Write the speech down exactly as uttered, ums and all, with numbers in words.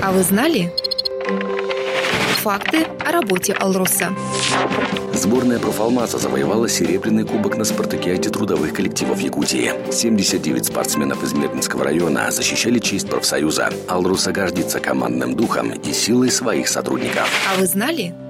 А вы знали? Факты о работе «Алроса». Сборная «Профалмаза» завоевала серебряный кубок на спартакиаде трудовых коллективов Якутии. семьдесят девять спортсменов из Мирнинского района защищали честь профсоюза. «Алроса» гордится командным духом и силой своих сотрудников. А вы знали?